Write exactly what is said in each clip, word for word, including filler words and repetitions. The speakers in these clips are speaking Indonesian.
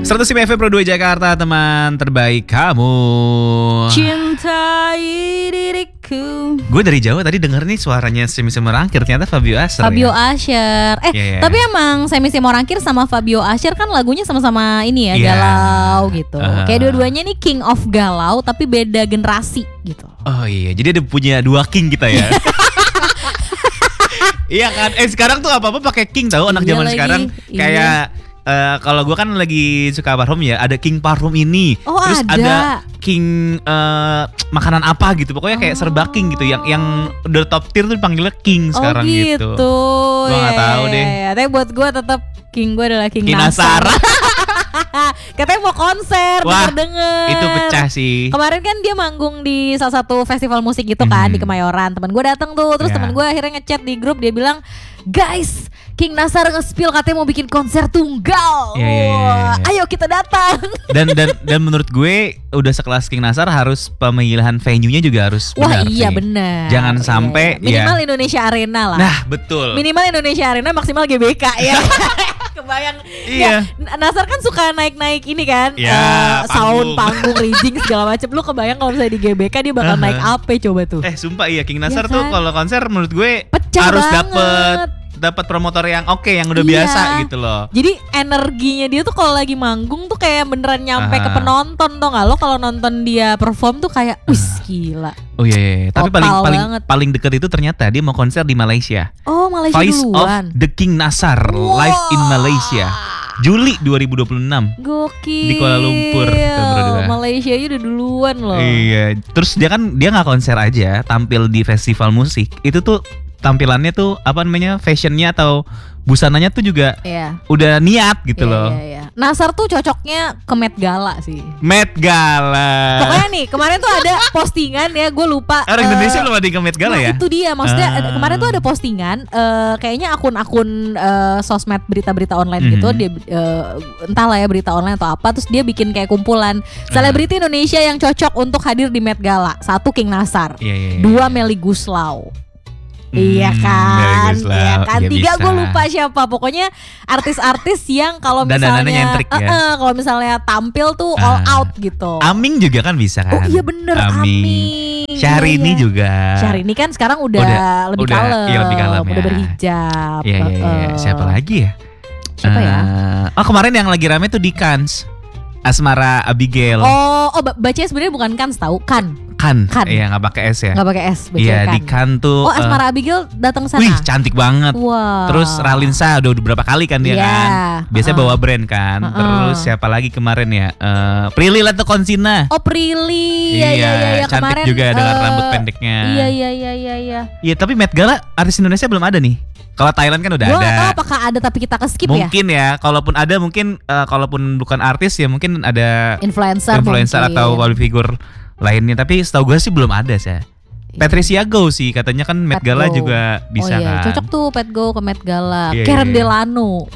seratus lima F M Pro dua Jakarta, teman terbaik kamu. Cintai diriku. Gue dari jauh tadi denger nih suaranya Semi-Semi Morangkir, ternyata Fabio Asher. Fabio ya? Asher. Eh, yeah, yeah. tapi emang Semi-Semi Morangkir sama Fabio Asher kan lagunya sama-sama ini ya, Yeah. galau gitu. Uh. Kayak dua-duanya nih king of galau tapi beda generasi gitu. Oh iya, jadi ada punya dua king kita ya. Iya kan? Eh sekarang tuh apa-apa pakai king tahu anak Iya zaman lagi, sekarang. iya. Kayak Uh, kalau gue kan lagi suka parfum ya, ada king parfum ini, Oh, terus ada. ada king uh, makanan apa gitu, pokoknya kayak Oh. serba king gitu, yang yang udah top tier tuh dipanggilnya king sekarang oh gitu. gitu. Gue nggak Ya, tahu ya, deh. ya. Tapi buat gue tetap king gue adalah king, King Nasar. Nasar. Katanya mau konser, Wah, denger-denger. itu pecah sih. Kemarin kan dia manggung di salah satu festival musik gitu kan, Hmm. di Kemayoran. Teman gue datang tuh, terus Ya. teman gue akhirnya ngechat di grup, dia bilang, guys, King Nasar nge-spill katanya mau bikin konser tunggal. Ya, ya, ya, ya, ya. Ayo kita datang. Dan dan dan menurut gue udah sekelas King Nasar harus pemilihan venue-nya juga harus Wah benar iya sih. benar. Jangan Iya, sampai iya. Minimal ya. Indonesia Arena lah. Nah, betul. Minimal Indonesia Arena, maksimal G B K ya. Kebayang. Iya. Ya, Nasar kan suka naik-naik ini kan, Ya, eh, sound, panggung. panggung, rigging segala macem. Lu kebayang kalau misalnya di G B K dia bakal Uh-huh. naik apa coba tuh? Eh sumpah iya, King Nasar Ya tuh kan? kalau konser menurut gue Pecah harus banget. dapet dapat promotor yang oke, yang udah Iya. biasa gitu loh. Jadi energinya dia tuh kalau lagi manggung tuh kayak beneran nyampe ke Aha. penonton, tau gak? Lo kalau nonton dia perform tuh kayak, wis gila. Oh iya, iya, iya. Tapi Total paling paling banget. paling dekat itu ternyata dia mau konser di Malaysia. Oh Malaysia Voice duluan. of the King Nasar live in Malaysia. Juli dua ribu dua puluh enam. Gokil. Di Kuala Lumpur, tahun berdua. Malaysia aja udah duluan loh. Iya, terus dia kan dia nggak konser aja, tampil di festival musik. Itu tuh tampilannya tuh apa namanya, fashionnya atau busananya tuh juga Iya. udah niat gitu Iya, loh. iya, iya. Nasar tuh cocoknya ke Met Gala sih. Met Gala. Pokoknya nih kemarin tuh ada postingan ya, gue lupa. Orang eh, Indonesia belum ada ke Met Gala nah, ya? itu dia maksudnya Ah. ada- kemarin tuh ada postingan eh, kayaknya akun-akun eh, sosmed berita-berita online Mhm. gitu, dia eh, entahlah ya berita online atau apa, terus dia bikin kayak kumpulan selebriti Indonesia yang cocok untuk hadir di Met Gala. Satu King Nasar, Iya, iya, iya. dua Melly Guslau. Hmm, Iya Melly kan, Guslau. iya kan. Iya, Tiga bisa. gue lupa siapa. Pokoknya artis-artis yang kalau Dandanannya misalnya, nyentrik ya. eh, eh, kalau misalnya tampil tuh all Ah. out gitu. Aming juga kan bisa Oh kan? iya bener, Aming. Syahrini Iya, iya. juga. Syahrini kan sekarang udah, Udah- lebih udah- kalem, iya, lebih kalem udah ya. berhijab. Iya, iya, iya. eh, Siapa lagi ya? Siapa ya? Eh, Oh kemarin yang lagi rame tuh di Cannes, Asmara Abigail. Oh, oh ba- bacanya sebenarnya bukan Kan, tahu kan? Kan, Kan. iya nggak pakai S ya? Nggak pakai S, bacanya Iya Kan. di Cannes tuh. Oh, eh, Asmara Abigail datang sana. Wih cantik banget. Wah. Terus Ralinsa udah beberapa kali kan dia Iya, kan. Biasanya uh-uh. bawa brand kan. Uh-uh. Terus siapa lagi kemarin ya? Eh, Prilly Latuconsina. Oh, Prilly. Iya, iya, iya, iya. cantik Kemarin juga dengan eh, rambut pendeknya. Iya, iya, iya, iya, iya. Iya tapi Met Gala artis Indonesia belum ada nih. Kalau Thailand kan udah Gue ada. nggak tahu apakah ada tapi kita ke skip ya. Mungkin ya, kalaupun ada mungkin eh, kalaupun bukan artis ya mungkin ada Influencer, influencer mungkin. atau public figure lainnya. Tapi setahu gue sih belum ada sih. Patricia Go sih katanya kan Met Pet Gala Go. juga bisa oh, iya. kan. Cocok tuh Pet Go ke Met Gala. Iya, Karen iya. Delano.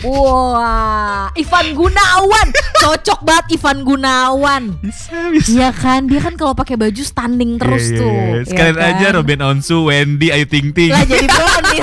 Wah, Ivan Gunawan. Cocok banget Ivan Gunawan. Bisa, bisa. Iya kan, dia kan kalau pakai baju standing terus Iya, iya, tuh. iya. Iya Sekalian kan? aja Robin Onsu, Wendy, Ayu Ting Ting. Lah jadi brownies.